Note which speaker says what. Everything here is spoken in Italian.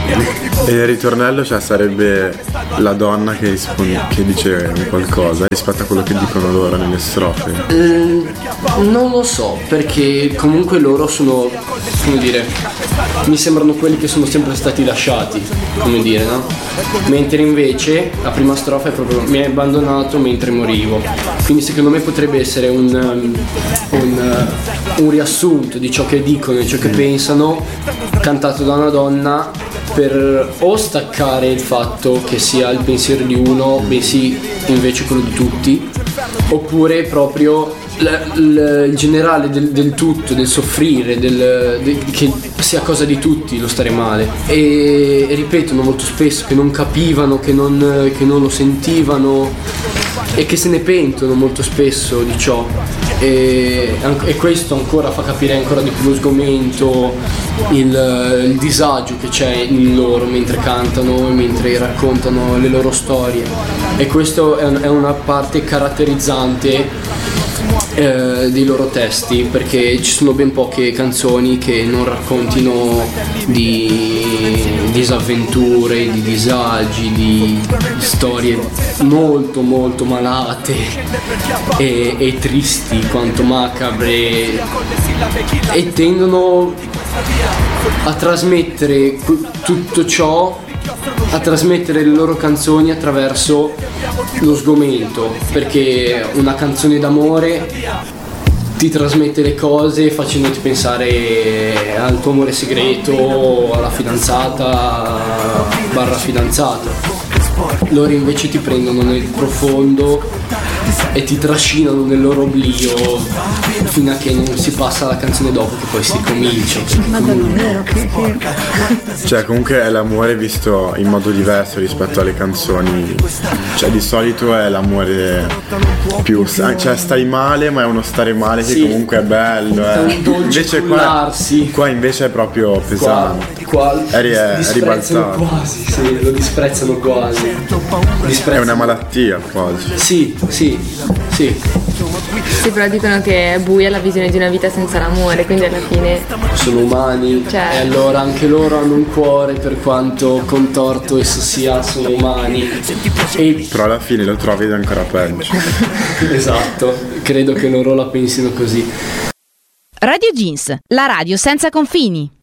Speaker 1: E il ritornello, cioè, sarebbe la donna che dice qualcosa rispetto a quello che dicono loro nelle strofe?
Speaker 2: Non lo so, perché comunque loro sono, come dire, mi sembrano quelli che sono sempre stati lasciati, come dire, no? Mentre invece la prima strofa è proprio mi hai abbandonato mentre morivo. Quindi secondo me potrebbe essere un riassunto di ciò che dicono e ciò che pensano, cantato da una donna, per o staccare il fatto che sia il pensiero di uno, bensì invece quello di tutti, oppure proprio il generale del tutto, del soffrire, che sia cosa di tutti lo stare male. E ripetono molto spesso che non capivano, che non lo sentivano e che se ne pentono molto spesso di ciò. E questo ancora fa capire ancora di più lo sgomento, il disagio che c'è in loro mentre cantano, mentre raccontano le loro storie. E questo è una parte caratterizzante dei loro testi, perché ci sono ben poche canzoni che non raccontino di disavventure, di disagi, di storie molto molto malate e tristi quanto macabre, e tendono a trasmettere tutto ciò, a trasmettere le loro canzoni attraverso lo sgomento, perché una canzone d'amore ti trasmette le cose facendoti pensare al tuo amore segreto, alla fidanzata / fidanzato. Loro invece ti prendono nel profondo e ti trascinano nel loro oblio fino a che non si passa alla canzone dopo, che poi si comincia.
Speaker 3: Ma davvero?
Speaker 1: Cioè, comunque è l'amore visto in modo diverso rispetto alle canzoni. Cioè, di solito è l'amore più, cioè, stai male, ma è uno stare male che comunque è bello,
Speaker 2: è un dolce
Speaker 1: invece qua invece è proprio pesante,
Speaker 2: qua
Speaker 1: è ribaltato
Speaker 2: quasi, sì, lo disprezzano quasi.
Speaker 1: È una malattia quasi.
Speaker 2: Sì,
Speaker 3: però dicono che è buia la visione di una vita senza l'amore, quindi alla fine
Speaker 2: sono umani,
Speaker 3: cioè,
Speaker 2: e allora anche loro hanno un cuore, per quanto contorto esso sia, sono umani.
Speaker 1: Però alla fine lo trovi ed è ancora peggio.
Speaker 2: Esatto, credo che loro la pensino così.
Speaker 4: Radio Jeans, la radio senza confini.